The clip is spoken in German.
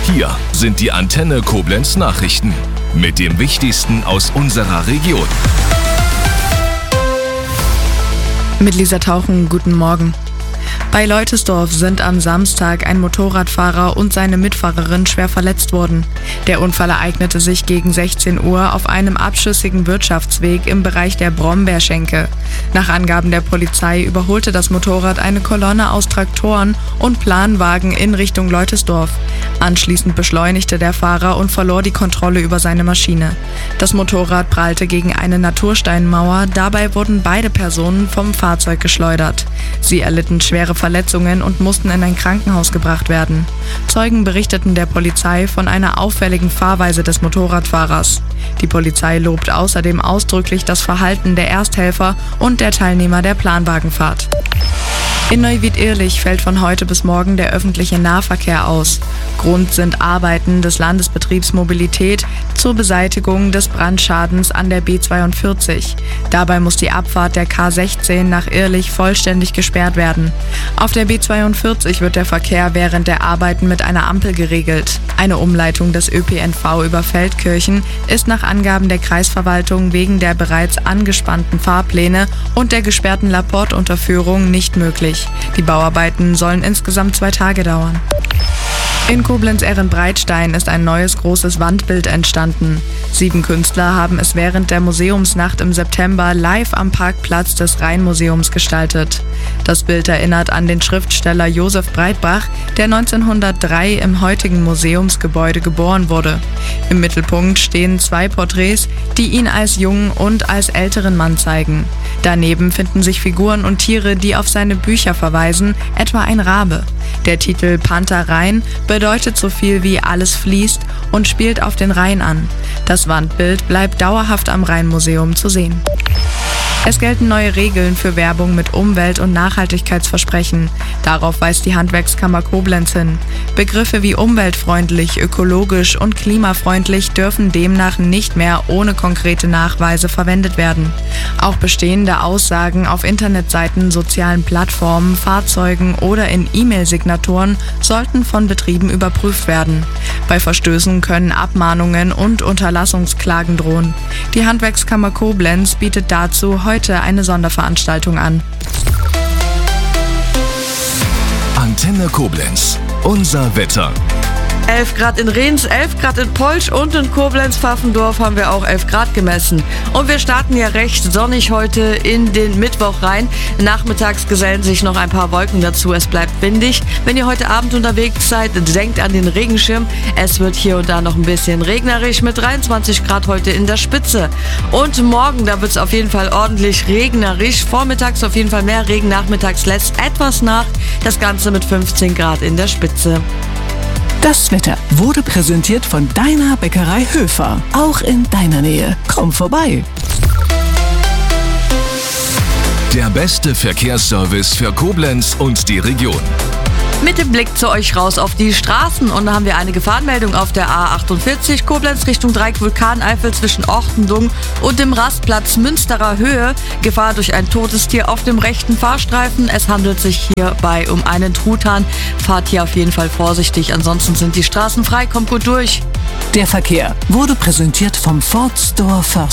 Hier sind die Antenne Koblenz Nachrichten mit dem Wichtigsten aus unserer Region. Mit Lisa Tauchen, guten Morgen. Bei Leutesdorf sind am Samstag ein Motorradfahrer und seine Mitfahrerin schwer verletzt worden. Der Unfall ereignete sich gegen 16 Uhr auf einem abschüssigen Wirtschaftsweg im Bereich der Brombeerschenke. Nach Angaben der Polizei überholte das Motorrad eine Kolonne aus Traktoren und Planwagen in Richtung Leutesdorf. Anschließend beschleunigte der Fahrer und verlor die Kontrolle über seine Maschine. Das Motorrad prallte gegen eine Natursteinmauer, dabei wurden beide Personen vom Fahrzeug geschleudert. Sie erlitten schwere Verletzungen und mussten in ein Krankenhaus gebracht werden. Zeugen berichteten der Polizei von einer auffälligen Fahrweise des Motorradfahrers. Die Polizei lobt außerdem ausdrücklich das Verhalten der Ersthelfer und der Teilnehmer der Planwagenfahrt. In Neuwied-Irlich fällt von heute bis morgen der öffentliche Nahverkehr aus. Grund sind Arbeiten des Landesbetriebs Mobilität zur Beseitigung des Brandschadens an der B42. Dabei muss die Abfahrt der K16 nach Irlich vollständig gesperrt werden. Auf der B42 wird der Verkehr während der Arbeiten mit einer Ampel geregelt. Eine Umleitung des ÖPNV über Feldkirchen ist nach Angaben der Kreisverwaltung wegen der bereits angespannten Fahrpläne und der gesperrten Laporte-Unterführung nicht möglich. Die Bauarbeiten sollen insgesamt 2 Tage dauern. In Koblenz-Ehrenbreitstein ist ein neues großes Wandbild entstanden. 7 Künstler haben es während der Museumsnacht im September live am Parkplatz des Rheinmuseums gestaltet. Das Bild erinnert an den Schriftsteller Josef Breitbach, der 1903 im heutigen Museumsgebäude geboren wurde. Im Mittelpunkt stehen 2 Porträts, die ihn als jungen und als älteren Mann zeigen. Daneben finden sich Figuren und Tiere, die auf seine Bücher verweisen, etwa ein Rabe. Der Titel Panther Rhein bedeutet so viel wie alles fließt und spielt auf den Rhein an. Das Wandbild bleibt dauerhaft am Rheinmuseum zu sehen. Es gelten neue Regeln für Werbung mit Umwelt- und Nachhaltigkeitsversprechen. Darauf weist die Handwerkskammer Koblenz hin. Begriffe wie umweltfreundlich, ökologisch und klimafreundlich dürfen demnach nicht mehr ohne konkrete Nachweise verwendet werden. Auch bestehende Aussagen auf Internetseiten, sozialen Plattformen, Fahrzeugen oder in E-Mail-Signaturen sollten von Betrieben überprüft werden. Bei Verstößen können Abmahnungen und Unterlassungsklagen drohen. Die Handwerkskammer Koblenz bietet dazu heute eine Sonderveranstaltung an. Antenne Koblenz, unser Wetter. 11 Grad in Rehns, 11 Grad in Polch und in Koblenz-Pfaffendorf haben wir auch 11 Grad gemessen. Und wir starten ja recht sonnig heute in den Mittwoch rein. Nachmittags gesellen sich noch ein paar Wolken dazu. Es bleibt windig. Wenn ihr heute Abend unterwegs seid, denkt an den Regenschirm. Es wird hier und da noch ein bisschen regnerisch mit 23 Grad heute in der Spitze. Und morgen, da wird es auf jeden Fall ordentlich regnerisch. Vormittags auf jeden Fall mehr Regen, nachmittags lässt etwas nach. Das Ganze mit 15 Grad in der Spitze. Das Wetter wurde präsentiert von deiner Bäckerei Höfer. Auch in deiner Nähe. Komm vorbei. Der beste Verkehrsservice für Koblenz und die Region. Mit dem Blick zu euch raus auf die Straßen und da haben wir eine Gefahrenmeldung auf der A48 Koblenz Richtung Dreieck Vulkaneifel zwischen Ortendung und dem Rastplatz Münsterer Höhe. Gefahr durch ein totes Tier auf dem rechten Fahrstreifen. Es handelt sich hierbei um einen Truthahn. Fahrt hier auf jeden Fall vorsichtig, ansonsten sind die Straßen frei, kommt gut durch. Der Verkehr wurde präsentiert vom Ford Store First